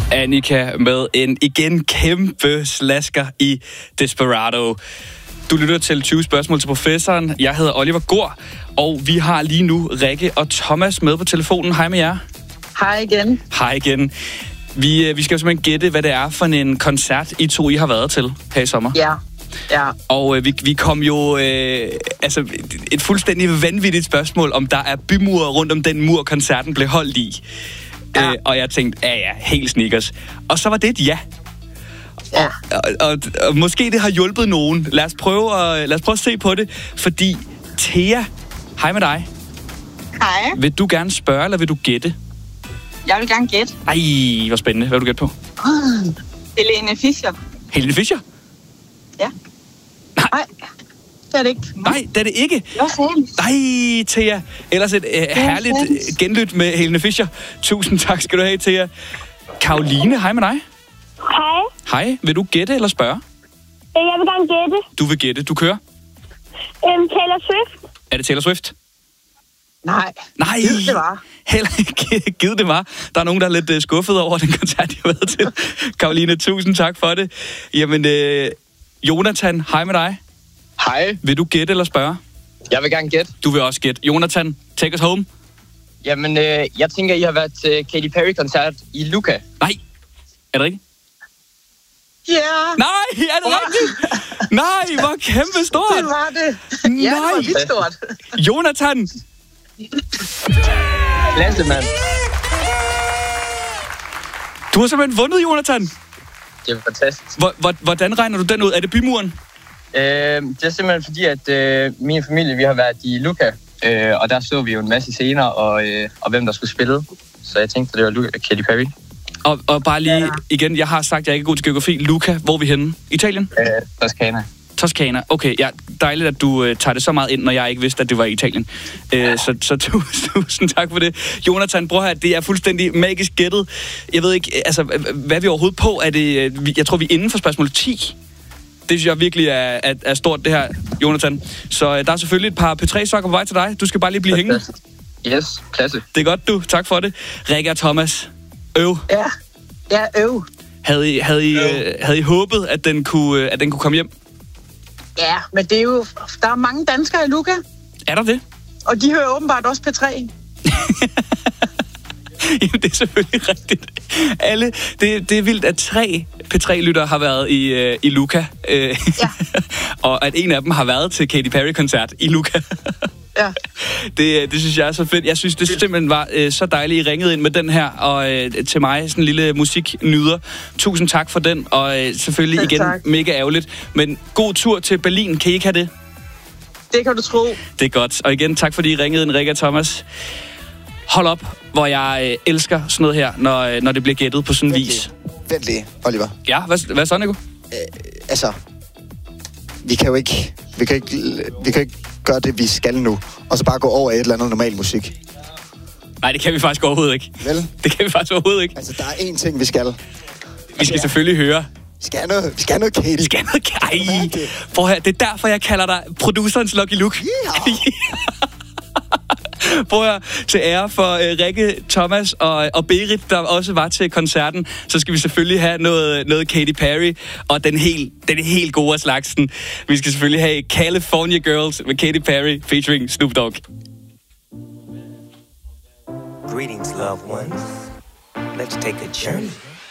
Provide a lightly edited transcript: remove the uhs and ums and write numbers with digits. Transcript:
Annika med en igen kæmpe slasker i Desperado. Du lytter til 20 spørgsmål til professoren. Jeg hedder Oliver Gård, og vi har lige nu Rikke og Thomas med på telefonen. Hej med jer. Hej igen. Hej igen. Vi skal jo simpelthen gætte, hvad det er for en koncert, I to I har været til her i sommer. Ja. Og vi kom jo... et fuldstændig vanvittigt spørgsmål, om der er bymure rundt om den mur, koncerten blev holdt i. Ja. Og jeg tænkte, ja, helt snickers. Og så var det et ja. Ja. Og måske det har hjulpet nogen. Lad os prøve at se på det. Fordi Thea, hej med dig. Hej. Vil du gerne spørge, eller vil du gætte? Jeg vil gerne gætte. Ej, hvor spændende. Hvad vil du gætte på? Helene Fischer. Helene Fischer? Ja. Nej, det er det ikke. Nej, det er det ikke. Nej, Thea. Ellers et herligt genlyt med Helene Fischer. Tusind tak skal du have, Thea. Karoline, hej med dig. Hej. Hej. Vil du gætte eller spørge? Jeg vil gerne gætte. Du vil gætte. Du kører? Taylor Swift. Er det Taylor Swift? Nej. Giv det var. Heller ikke giv det var. Der er nogen, der er lidt skuffet over den koncert, jeg har været til. Karoline, tusind tak for det. Jamen, Jonathan, hej med dig. Hej. Vil du gætte eller spørge? Jeg vil gerne gætte. Du vil også gætte. Jonathan, take us home. Jamen, jeg tænker, I har været til Katy Perry-koncert i Luca. Nej. Er det rigtigt? Ja. Nej, er det rigtigt? Nej, hvor kæmpe stort. Det var det. Nej. Ja, det var vildt stort. Jonathan. Klasse, mand. Du har simpelthen vundet, Jonathan. Det er fantastisk. Hvordan regner du den ud? Er det bymuren? Det er simpelthen fordi, at min familie, vi har været i Luca, og der så vi jo en masse scener, og hvem der skulle spille. Så jeg tænkte, det var Katy Perry. Og bare lige igen, jeg har sagt, at jeg ikke er god til geografi. Luca, hvor er vi henne? Italien? Toskana. Okay, ja, dejligt, at du tager det så meget ind, når jeg ikke vidste, at det var i Italien. Så tusind tak for det. Jonathan, prøv her, det er fuldstændig magisk gættet. Jeg ved ikke, altså, hvad er vi overhovedet på? Er det, jeg tror, vi er inden for spørgsmål 10. Det synes jeg virkelig er stort, det her, Jonathan. Så der er selvfølgelig et par P3-sokker på vej til dig. Du skal bare lige blive hængende. Yes, klasse. Det er godt, du. Tak for det. Rikke og Thomas. Ja, øv. Havde I håbet, at den kunne komme hjem? Ja, men det er jo... Der er mange danskere i Luca. Er der det? Og de hører åbenbart også P3. Jamen, det er selvfølgelig rigtigt. Det er vildt, at 3 P3-lyttere har været i Luca. Ja. Og at en af dem har været til Katy Perry-koncert i Luca. Ja. Det synes jeg er så fedt. Jeg synes, det simpelthen var så dejligt, I ringede ind med den her. Og til mig, sådan en lille musiknyder. Tusind tak for den. Og selvfølgelig igen, mega ærgerligt. Men god tur til Berlin. Kan I ikke have det? Det kan du tro. Det er godt. Og igen, tak fordi I ringede ind, Rikke og Thomas. Hold op, hvor jeg elsker sådan noget her, når det bliver gættet på sådan en vis. Vent lige, Oliver. Ja, hvad så, Nico? Vi kan ikke gøre det, vi skal nu, og så bare gå over i et eller andet normal musik. Nej, det kan vi faktisk overhovedet ikke. Vel? Det kan vi faktisk overhovedet ikke. Altså, der er én ting, vi skal. Vi skal selvfølgelig høre. Vi skal have noget Katy. Vi skal have noget Katy. Prøv her, det er derfor, jeg kalder dig producerens Lucky Luke. Yeah. Prøv her, til ære for Rikke, Thomas og Berit, der også var til koncerten, så skal vi selvfølgelig have noget Katy Perry, og den helt gode af slagsen. Vi skal selvfølgelig have California Girls med Katy Perry featuring Snoop Dogg. Greetings, loved ones. Let's take a journey